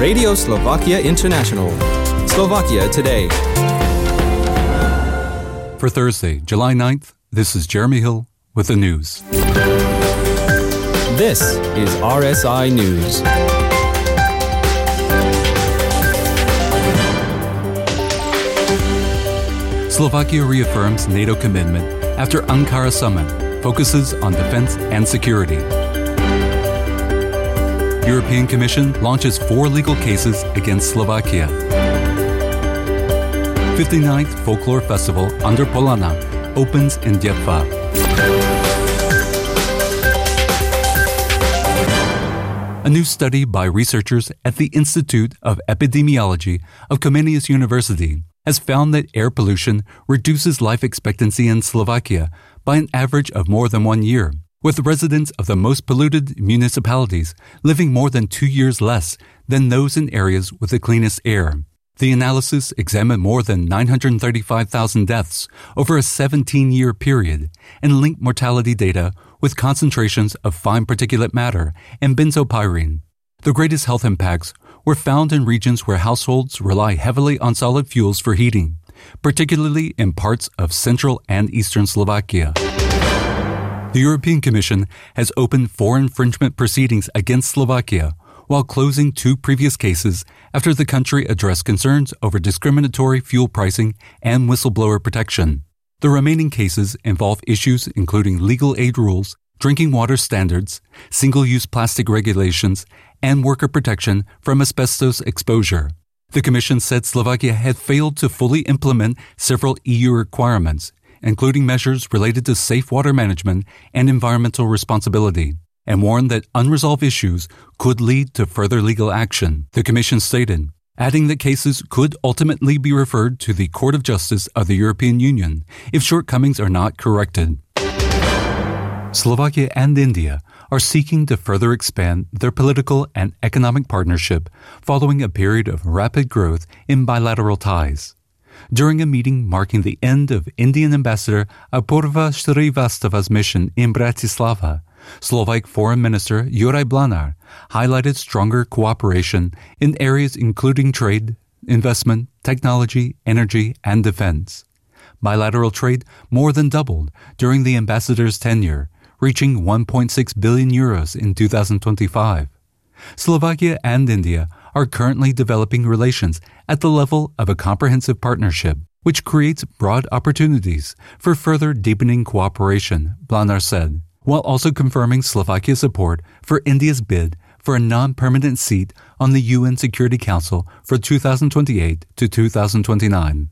Radio Slovakia International. Slovakia Today. For Thursday, July 9th, this is Jeremy Hill with the news. This is RSI News. Slovakia reaffirms NATO commitment after Ankara summit, focuses on defense and security. European Commission launches 4 legal cases against Slovakia. 59th Folklore Festival under Polana opens in Dětva. A new study by researchers at the Institute of Epidemiology of Comenius University has found that air pollution reduces life expectancy in Slovakia by an average of more than 1 year, with residents of the most polluted municipalities living more than 2 years less than those in areas with the cleanest air. The analysis examined more than 935,000 deaths over a 17-year period and linked mortality data with concentrations of fine particulate matter and benzopyrene. The greatest health impacts were found in regions where households rely heavily on solid fuels for heating, particularly in parts of central and eastern Slovakia. The European Commission has opened 4 infringement proceedings against Slovakia, while closing 2 previous cases after the country addressed concerns over discriminatory fuel pricing and whistleblower protection. The remaining cases involve issues including legal aid rules, drinking water standards, single-use plastic regulations, and worker protection from asbestos exposure. The Commission said Slovakia had failed to fully implement several EU requirements, including measures related to safe water management and environmental responsibility, and warned that unresolved issues could lead to further legal action, the Commission stated, adding that cases could ultimately be referred to the Court of Justice of the European Union if shortcomings are not corrected. Slovakia and India are seeking to further expand their political and economic partnership following a period of rapid growth in bilateral ties. During a meeting marking the end of Indian Ambassador Apurva Shrivastava's mission in Bratislava, Slovak Foreign Minister Juraj Blanar highlighted stronger cooperation in areas including trade, investment, technology, energy, and defense. Bilateral trade more than doubled during the ambassador's tenure, reaching 1.6 billion euros in 2025. Slovakia and India are currently developing relations at the level of a comprehensive partnership, which creates broad opportunities for further deepening cooperation, Blanar said, while also confirming Slovakia's support for India's bid for a non-permanent seat on the UN Security Council for 2028 to 2029.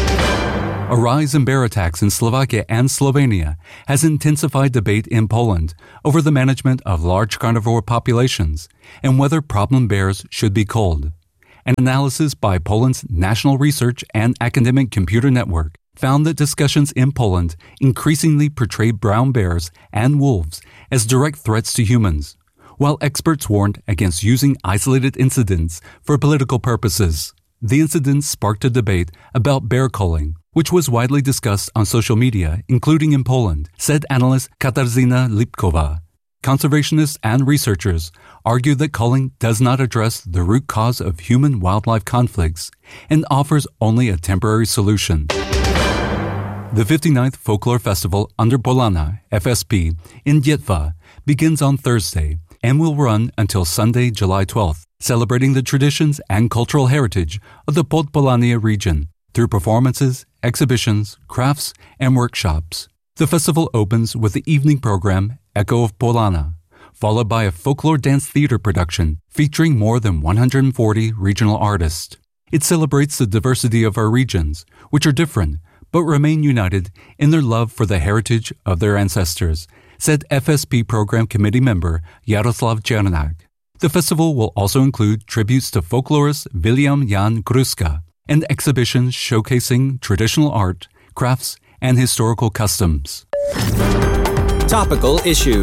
A rise in bear attacks in Slovakia and Slovenia has intensified debate in Poland over the management of large carnivore populations and whether problem bears should be culled. An analysis by Poland's National Research and Academic Computer Network found that discussions in Poland increasingly portray brown bears and wolves as direct threats to humans, while experts warned against using isolated incidents for political purposes. The incidents sparked a debate about bear culling, which was widely discussed on social media, including in Poland, said analyst Katarzyna Lipkova. Conservationists and researchers argue that culling does not address the root cause of human-wildlife conflicts and offers only a temporary solution. The 59th Folklore Festival under Polana, FSP, in Dětva begins on Thursday and will run until Sunday, July 12th, celebrating the traditions and cultural heritage of the Podpolania region through performances, exhibitions, crafts, and workshops. The festival opens with the evening program Echo of Polana, followed by a folklore dance theater production featuring more than 140 regional artists. It celebrates the diversity of our regions, which are different but remain united in their love for the heritage of their ancestors, said FSP Program Committee member Jaroslav Černak. The festival will also include tributes to folklorist William Jan Gruska and exhibitions showcasing traditional art, crafts, and historical customs. Topical issue.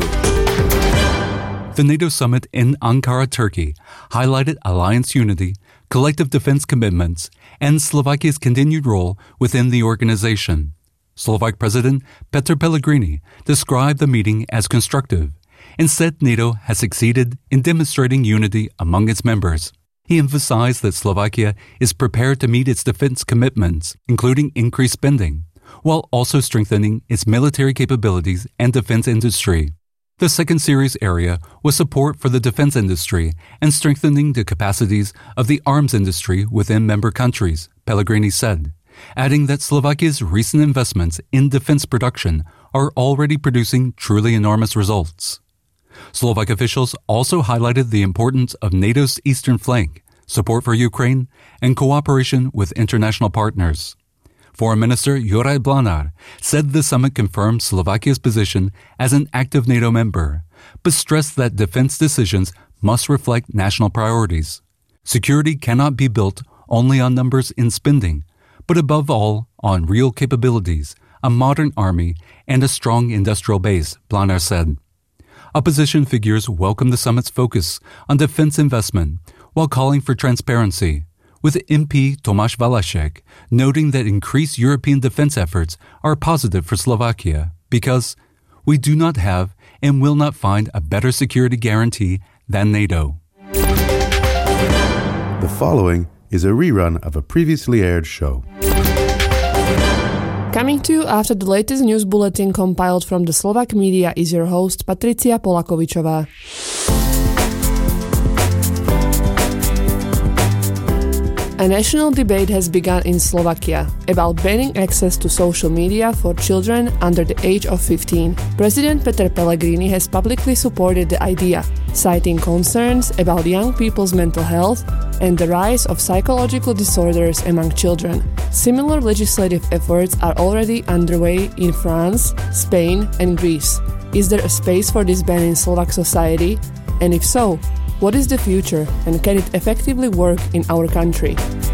The NATO summit in Ankara, Turkey, highlighted alliance unity, collective defense commitments, and Slovakia's continued role within the organization. Slovak President Petr Pellegrini described the meeting as constructive and said NATO has succeeded in demonstrating unity among its members. He emphasized that Slovakia is prepared to meet its defense commitments, including increased spending, while also strengthening its military capabilities and defense industry. The second serious area was support for the defense industry and strengthening the capacities of the arms industry within member countries, Pellegrini said, adding that Slovakia's recent investments in defense production are already producing truly enormous results. Slovak officials also highlighted the importance of NATO's eastern flank, support for Ukraine, and cooperation with international partners. Foreign Minister Juraj Blanar said the summit confirmed Slovakia's position as an active NATO member, but stressed that defense decisions must reflect national priorities. Security cannot be built only on numbers in spending, but above all on real capabilities, a modern army, and a strong industrial base, Blanar said. Opposition figures welcomed the summit's focus on defense investment while calling for transparency, with MP Tomáš Valašek noting that increased European defense efforts are positive for Slovakia because we do not have and will not find a better security guarantee than NATO. The following is a rerun of a previously aired show. Coming to you after the latest news bulletin compiled from the Slovak media is your host Patricia Polakovičová. A national debate has begun in Slovakia about banning access to social media for children under the age of 15. President Peter Pellegrini has publicly supported the idea, citing concerns about young people's mental health and the rise of psychological disorders among children. Similar legislative efforts are already underway in France, Spain, and Greece. Is there a space for this ban in Slovak society? And if so, what is the future and can it effectively work in our country?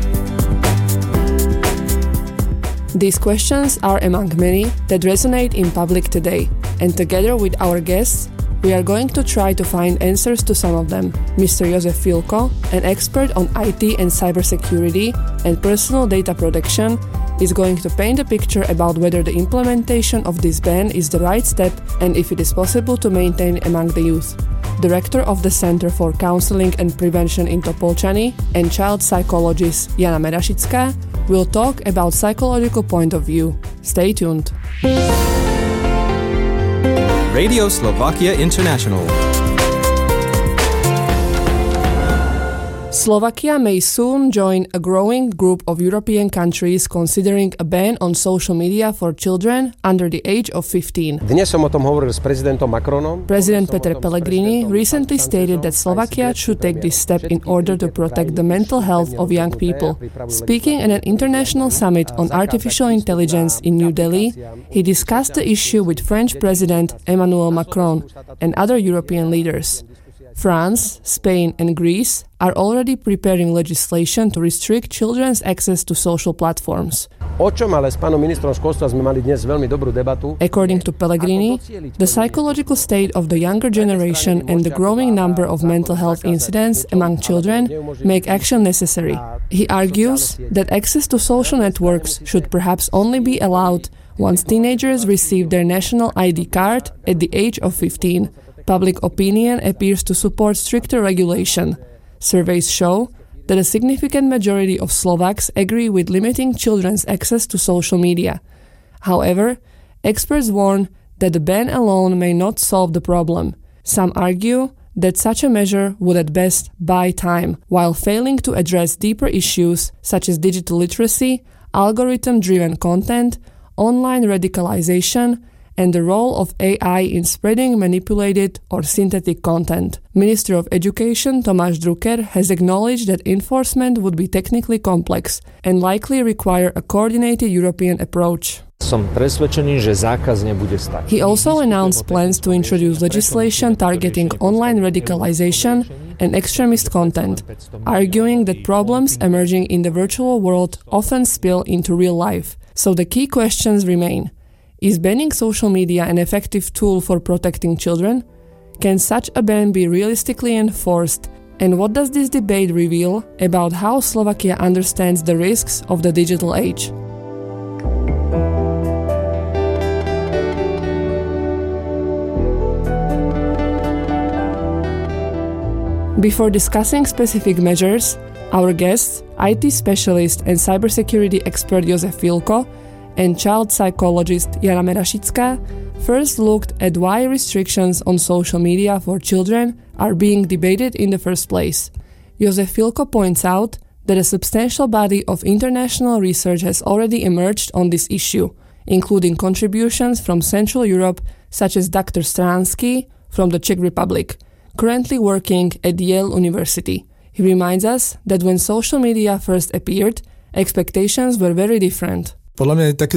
These questions are among many that resonate in public today, and together with our guests, we are going to try to find answers to some of them. Mr. Jozef Filko, an expert on IT and cybersecurity and personal data protection, is going to paint a picture about whether the implementation of this ban is the right step and if it is possible to maintain among the youth. Director of the Center for Counseling and Prevention in Topolčany and child psychologist Jana Merašická will talk about psychological point of view. Stay tuned. Radio Slovakia International. Slovakia may soon join a growing group of European countries considering a ban on social media for children under the age of 15. Dnes som o tom hovoril s prezidentom Macronom. President Peter Pellegrini recently stated that Slovakia should take this step in order to protect the mental health of young people. Speaking at an international summit on artificial intelligence in New Delhi, he discussed the issue with French President Emmanuel Macron and other European leaders. France, Spain and Greece are already preparing legislation to restrict children's access to social platforms. According to Pellegrini, the psychological state of the younger generation and the growing number of mental health incidents among children make action necessary. He argues that access to social networks should perhaps only be allowed once teenagers receive their national ID card at the age of 15. Public opinion appears to support stricter regulation. Surveys show that a significant majority of Slovaks agree with limiting children's access to social media. However, experts warn that the ban alone may not solve the problem. Some argue that such a measure would at best buy time, while failing to address deeper issues such as digital literacy, algorithm-driven content, online radicalization, and the role of AI in spreading manipulated or synthetic content. Minister of Education Tomáš Drucker has acknowledged that enforcement would be technically complex and likely require a coordinated European approach. He also announced plans to introduce legislation targeting online radicalization and extremist content, arguing that problems emerging in the virtual world often spill into real life. So the key questions remain. Is banning social media an effective tool for protecting children? Can such a ban be realistically enforced? And what does this debate reveal about how Slovakia understands the risks of the digital age? Before discussing specific measures, our guests, IT specialist and cybersecurity expert Jozef Filko and child psychologist Jana Merašická, first looked at why restrictions on social media for children are being debated in the first place. Jozef Filko points out that a substantial body of international research has already emerged on this issue, including contributions from Central Europe such as Dr. Stransky from the Czech Republic, currently working at Yale University. He reminds us that when social media first appeared, expectations were very different. In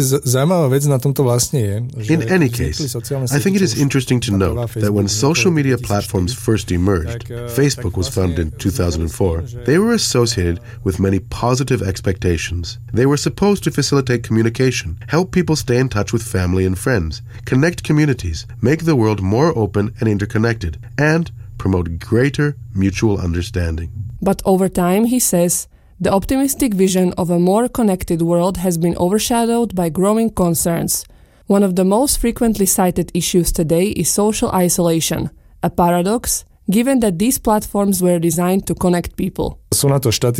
any case, I think it is interesting to note that when social media platforms first emerged, Facebook was founded in 2004, they were associated with many positive expectations. They were supposed to facilitate communication, help people stay in touch with family and friends, connect communities, make the world more open and interconnected, and promote greater mutual understanding. But over time, he says, the optimistic vision of a more connected world has been overshadowed by growing concerns. One of the most frequently cited issues today is social isolation, a paradox given that these platforms were designed to connect people. There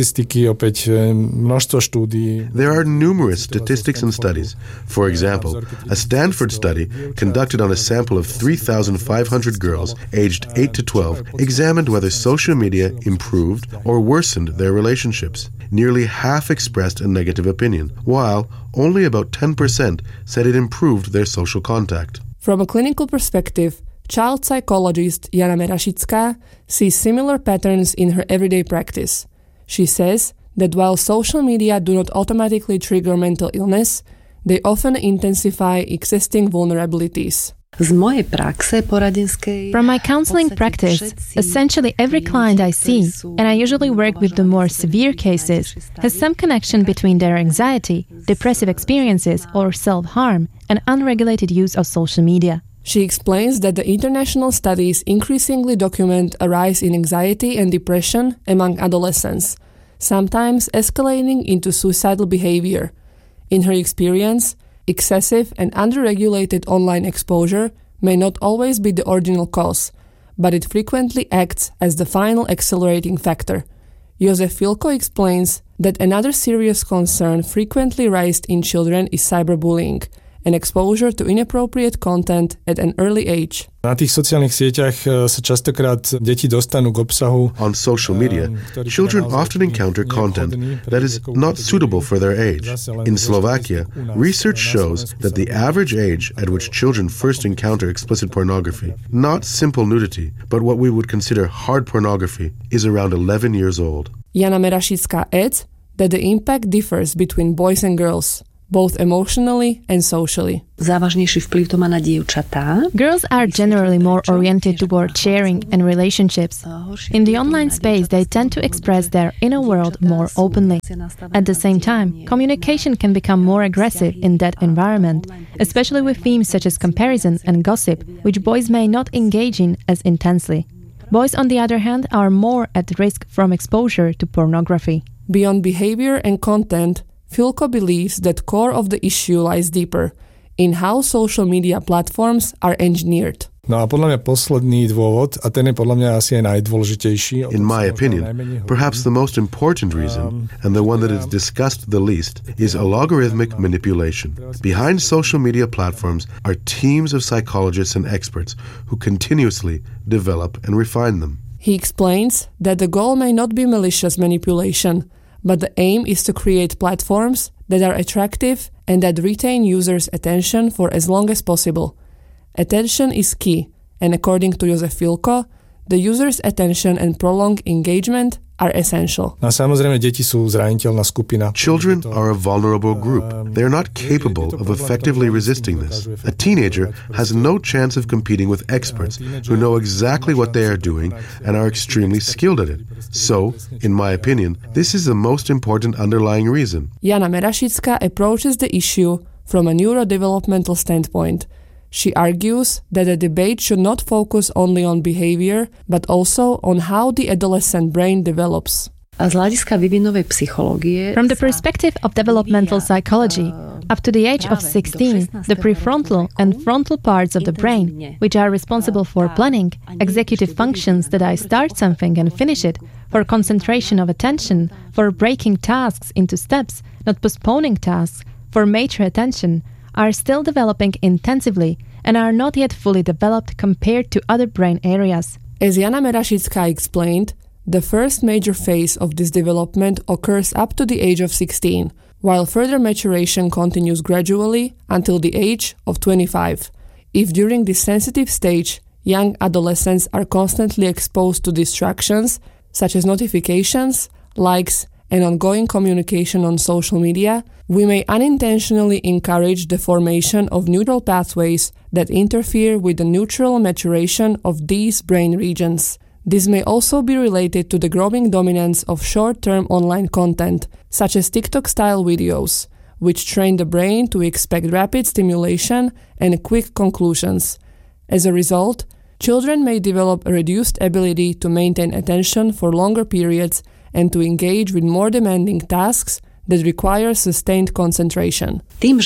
are numerous statistics and studies. For example, a Stanford study conducted on a sample of 3,500 girls aged 8 to 12 examined whether social media improved or worsened their relationships. Nearly half expressed a negative opinion, while only about 10% said it improved their social contact. From a clinical perspective, child psychologist Jana Merašická sees similar patterns in her everyday practice. She says that while social media do not automatically trigger mental illness, they often intensify existing vulnerabilities. From my counseling practice, essentially every client I see, and I usually work with the more severe cases, has some connection between their anxiety, depressive experiences, or self-harm, and unregulated use of social media. She explains that the international studies increasingly document a rise in anxiety and depression among adolescents, sometimes escalating into suicidal behavior. In her experience, excessive and underregulated online exposure may not always be the original cause, but it frequently acts as the final accelerating factor. Jozef Filko explains that another serious concern frequently raised in children is cyberbullying, and exposure to inappropriate content at an early age. On social media, children often encounter content that is not suitable for their age. In Slovakia, research shows that the average age at which children first encounter explicit pornography, not simple nudity, but what we would consider hard pornography, is around 11 years old. Jana Merašická adds that the impact differs between boys and girls, both emotionally and socially. Girls are generally more oriented toward sharing and relationships. In the online space, they tend to express their inner world more openly. At the same time, communication can become more aggressive in that environment, especially with themes such as comparison and gossip, which boys may not engage in as intensely. Boys, on the other hand, are more at risk from exposure to pornography. Beyond behavior and content, Filko believes that core of the issue lies deeper, in how social media platforms are engineered. In my opinion, perhaps the most important reason, and the one that is discussed the least, is algorithmic manipulation. Behind social media platforms are teams of psychologists and experts who continuously develop and refine them. He explains that the goal may not be malicious manipulation, but the aim is to create platforms that are attractive and that retain users' attention for as long as possible. Attention is key, and according to Jozef Filko, the user's attention and prolonged engagement are essential. Children are a vulnerable group. They are not capable of effectively resisting this. A teenager has no chance of competing with experts who know exactly what they are doing and are extremely skilled at it. So, in my opinion, this is the most important underlying reason. Jana Merašická approaches the issue from a neurodevelopmental standpoint. She argues that the debate should not focus only on behavior, but also on how the adolescent brain develops. From the perspective of developmental psychology, Up to the age of 16, the prefrontal and frontal parts of the brain, which are responsible for planning, executive functions that I start something and finish it, for concentration of attention, for breaking tasks into steps, not postponing tasks, for mature attention, are still developing intensively and are not yet fully developed compared to other brain areas. As Jana Merashická explained, the first major phase of this development occurs up to the age of 16, while further maturation continues gradually until the age of 25. If during this sensitive stage, young adolescents are constantly exposed to distractions, such as notifications, likes, and ongoing communication on social media, we may unintentionally encourage the formation of neural pathways that interfere with the natural maturation of these brain regions. This may also be related to the growing dominance of short-term online content, such as TikTok-style videos, which train the brain to expect rapid stimulation and quick conclusions. As a result, children may develop a reduced ability to maintain attention for longer periods and to engage with more demanding tasks that require sustained concentration. When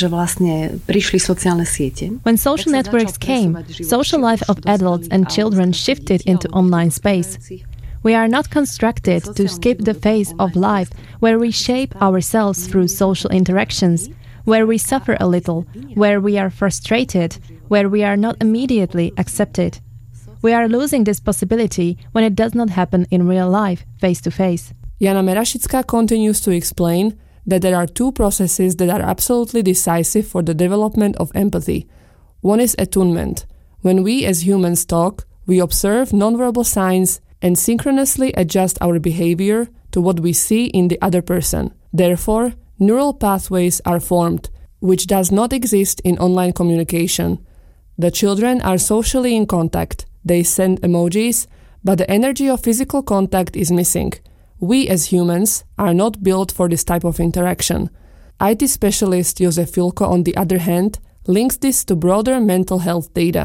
social networks came, social life of adults and children shifted into online space. We are not constructed to skip the phase of life where we shape ourselves through social interactions, where we suffer a little, where we are frustrated, where we are not immediately accepted. We are losing this possibility when it does not happen in real life, face to face. Jana Merashická continues to explain that there are two processes that are absolutely decisive for the development of empathy. One is attunement. When we as humans talk, we observe nonverbal signs and synchronously adjust our behavior to what we see in the other person. Therefore, neural pathways are formed, which does not exist in online communication. The children are socially in contact. They send emojis, but the energy of physical contact is missing. We as humans are not built for this type of interaction. IT specialist Jozef Filko, on the other hand, links this to broader mental health data.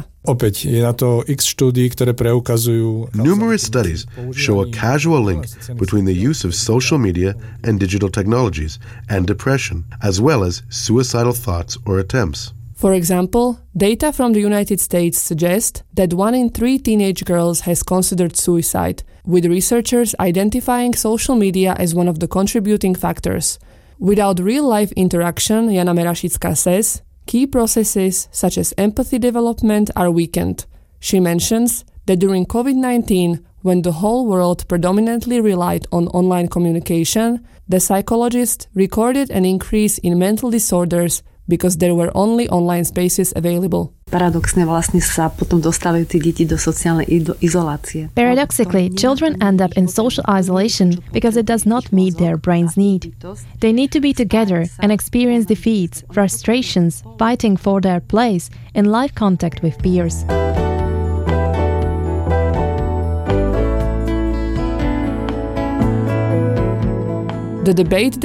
Numerous studies show a causal link between the use of social media and digital technologies and depression, as well as suicidal thoughts or attempts. For example, data from the United States suggest that 1 in 3 teenage girls has considered suicide, with researchers identifying social media as one of the contributing factors. Without real-life interaction, Jana Merashická says, key processes such as empathy development are weakened. She mentions that during COVID-19, when the whole world predominantly relied on online communication, the psychologists recorded an increase in mental disorders because there were only online spaces available. Paradoxically, children end up in social isolation because it does not meet their brain's need. They need to be together and experience defeats, frustrations, fighting for their place in live contact with peers. The debate